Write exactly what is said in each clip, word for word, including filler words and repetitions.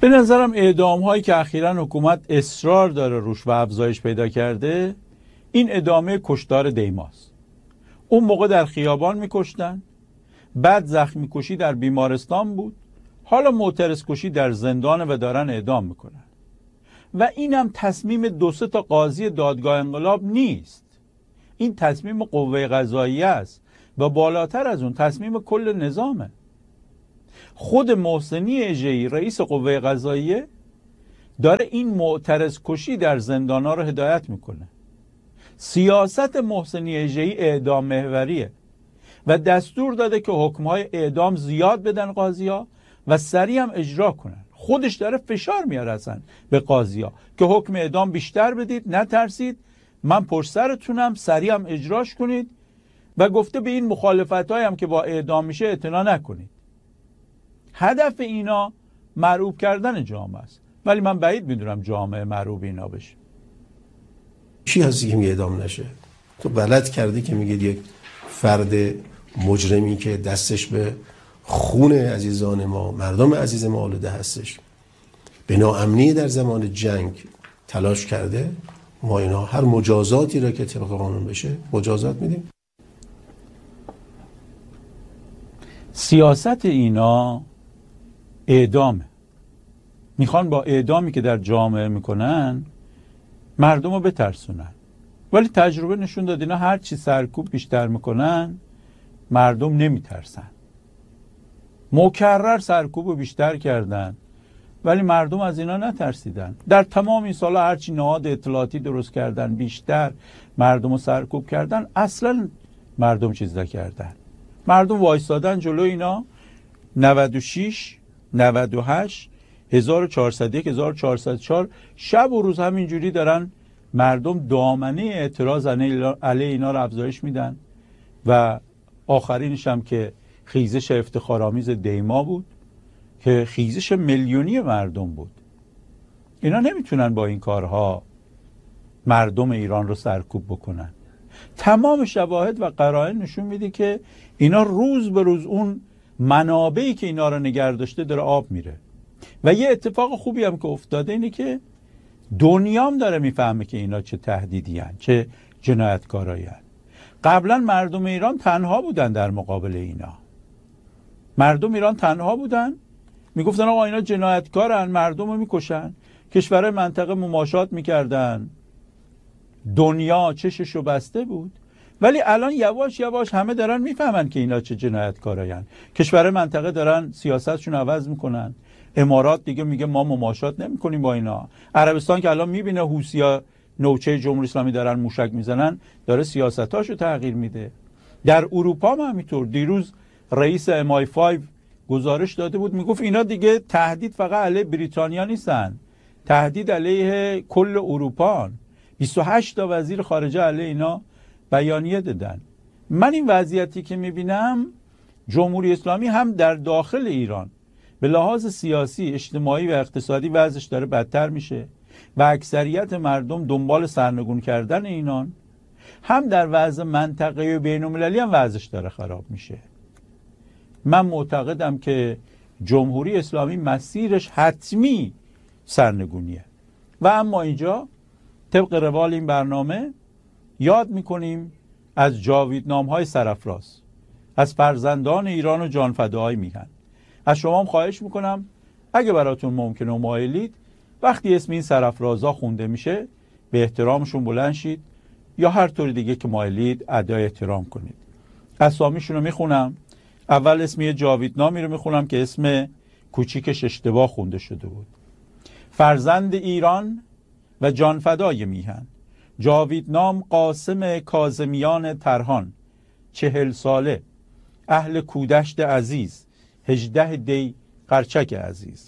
به نظرم اعدام هایی که اخیراً حکومت اصرار داره روش و افزایش پیدا کرده، این ادامه کشتار دیماست. اون موقع در خیابان میکشتن، بعد زخمی کشی در بیمارستان بود، حالا معترض کشی در زندان و دارن اعدام میکنن. و اینم تصمیم دو سه تا قاضی دادگاه انقلاب نیست، این تصمیم قوه قضاییه است و بالاتر از اون تصمیم کل نظامه. خود محسنی اژه‌ای رئیس قوه قضاییه داره این معترض کشی در زندان‌ها رو هدایت میکنه. سیاست محسنی اژه‌ای اعدام محوریه و دستور داده که حکم‌های اعدام زیاد بدن قاضی‌ها و سریع هم اجرا کنن. خودش داره فشار میاره اصلا به قاضی‌ها که حکم اعدام بیشتر بدید، نترسید، من پشت سرتونم، سریع هم اجراش کنید و گفته به این مخالفت‌های هم که با اعدام میشه اعتنا نکنید. هدف اینا مرعوب کردن جامعه است، ولی من بعید میدونم جامعه مرعوب اینا بشه. چی هستی که میگه اعدام نشه؟ تو بلد کردی که میگه یک فرد مجرمی که دستش به خون عزیزان ما، مردم عزیز ما آلوده هستش، به ناامنی در زمان جنگ تلاش کرده، ما اینا هر مجازاتی را که طبق قانون بشه مجازات میدیم. سیاست اینا اعدامه. میخوان با اعدامی که در جامعه میکنن مردم رو بترسونن، ولی تجربه نشون داد اینا هر چی سرکوب بیشتر میکنن مردم نمیترسن. مکرر سرکوب رو بیشتر کردن ولی مردم از اینا نترسیدن. در تمام این سالا هرچی نهاد اطلاعاتی درست کردن، بیشتر مردم رو سرکوب کردن، اصلا مردم چیز نکردن. مردم وایستادن جلو اینا. نود و شش، نود و هشت، هزار و چهارصد و یک، هزار و چهارصد و چهار شب و روز همینجوری دارن مردم دامنه اعتراض علیه اینا رو افزایش میدن و آخرینش هم که خیزش افتخارآمیز دیما بود که خیزش میلیونی مردم بود. اینا نمیتونن با این کارها مردم ایران رو سرکوب بکنن. تمام شواهد و قرائن نشون میده که اینا روز به روز اون منابعی که اینا رو نگه داشته داره آب میره. و یه اتفاق خوبی هم که افتاده اینه که دنیام داره میفهمه که اینا چه تهدیدی هن، چه جنایتکارایی هن. قبلا مردم ایران تنها بودن در مقابل اینا. مردم ایران تنها بودن، میگفتن آقا اینا جنایتکارن، مردم رو میکشن. کشورهای منطقه مماشات میکردن، دنیا چششو بسته بود. ولی الان یواش یواش همه دارن میفهمن که اینا چه جنایتکارایی هن. کشورهای منطقه دارن سیاستشون عوض میکنن. امارات دیگه میگه ما مماشات نمیکنیم با اینا. عربستان که الان میبینه حوثی‌ها نوچه جمهوری اسلامی دارن موشک میزنن، داره سیاستاشو تغییر میده. در اروپا هم همینطور. دیروز رئیس ام آی پنج گزارش داده بود، میگفت اینا دیگه تهدید فقط علیه بریتانیا نیستن، تهدید علیه کل اروپا. بیست و هشت تا وزیر خارجه علیه اینا بیانیه دادن. من این وضعیتی که میبینم جمهوری اسلامی هم در داخل ایران به لحاظ سیاسی، اجتماعی و اقتصادی وضعش داره بدتر میشه و اکثریت مردم دنبال سرنگون کردن اینان، هم در وضع منطقه‌ای و بین‌المللی هم وضعش داره خراب میشه. من معتقدم که جمهوری اسلامی مسیرش حتمی سرنگونیه و اما اینجا طبق روال این برنامه یاد میکنیم از جاویدنام‌های سرافراز، از فرزندان ایران و جانفداهای میهن. از شما هم خواهش میکنم اگه براتون ممکنه و مایلید وقتی اسم این سرافرازها خونده میشه به احترامشون بلند شید یا هر طور دیگه که مایلید ادای احترام کنید. اسامیشون رو میخونم. اول اسم یه جاویدنامی رو میخونم که اسم کوچیکش اشتباه خونده شده بود. فرزند ایران و جانفدای میهن، جاویدنام قاسم کاظمیان ترهان، چهل ساله، اهل کودشت عزیز، هجده دی قرچک عزیز.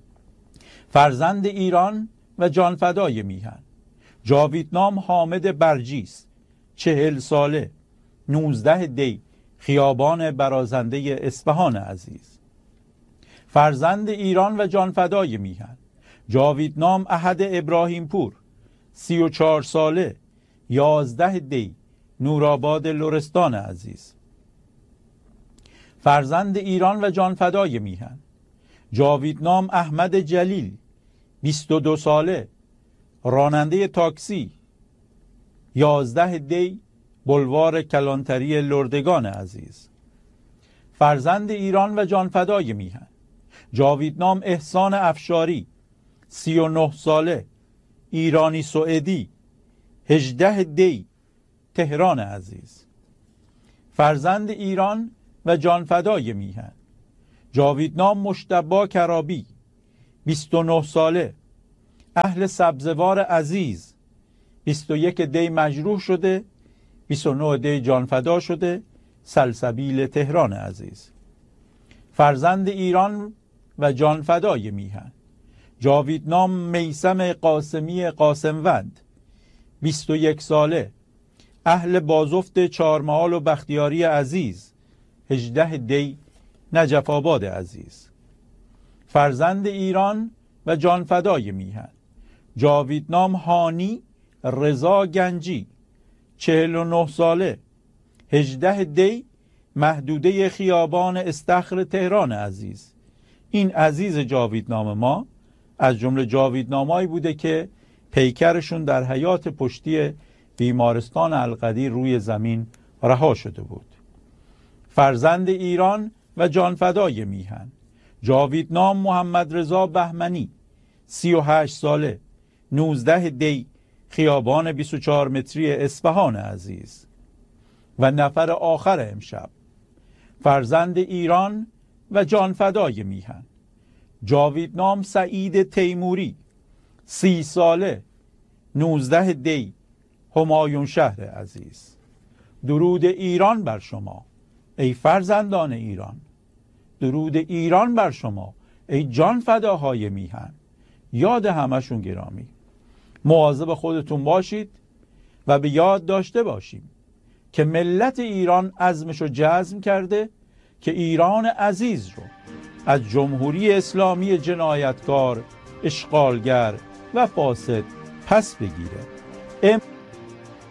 فرزند ایران و جانفدای میهن، جاویدنام حامد برجیس، چهل ساله، نوزده دی خیابان برازنده اصفهان عزیز. فرزند ایران و جانفدای میهن، جاویدنام احد ابراهیم پور، سی و چهار ساله، یازده دی نورآباد لرستان عزیز. فرزند ایران و جانفدای میهن، جاویدنام احمد جلیل، بیست و دو ساله، راننده تاکسی، یازده دی، بلوار کلانتری لردگان عزیز. فرزند ایران و جانفدای میهن، جاویدنام احسان افشاری، سی و نه ساله، ایرانی سوئدی، هجده دی، تهران عزیز. فرزند ایران و جانفدای میهن، جاویدنام مجتبی کرابی، بیست و نه ساله، اهل سبزوار عزیز، بیست و یک دی مجروح شده، بیست و نه دی جانفدا شده، سلسبیل تهران عزیز. فرزند ایران و جانفدای میهن، جاویدنام میثم قاسمی قاسموند، بیست و یک ساله، اهل بازفت چهارمحال و بختیاری عزیز، هجده دی نجف آباد عزیز. فرزند ایران و جانفدای میهن، جاویدنام هانی رضا گنجی، چهل و نه ساله، هجده دی محدوده خیابان استخر تهران عزیز. این عزیز جاویدنام ما از جمله جاویدنامایی بوده که پیکرشون در حیات پشتی بیمارستان القدیر روی زمین رها شده بود. فرزند ایران و جانفدای میهن، جاویدنام محمد رضا بهمنی، سی و هشت ساله، نوزده دی خیابان بیست و چهار متری اصفهان عزیز. و نفر آخر امشب، فرزند ایران و جانفدای میهن، جاویدنام سعید تیموری، سی ساله، نوزده دی همایون شهر عزیز. درود ایران بر شما ای فرزندان ایران، درود ایران بر شما ای جان فداهای میهن. یاد همشون گرامی. مواظب خودتون باشید و به یاد داشته باشیم که ملت ایران عزمشو جزم کرده که ایران عزیز رو از جمهوری اسلامی جنایتکار، اشغالگر و فاسد پس بگیره. ام